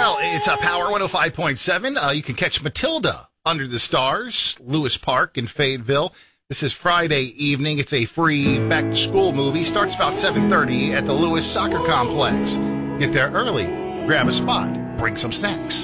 Well, it's a Power 105.7. You can catch Matilda Under the Stars, Lewis Park in Fayetteville. This is Friday evening. It's a free back-to-school movie. Starts about 7:30 at the Lewis Soccer Complex. Get there early, grab a spot, bring some snacks.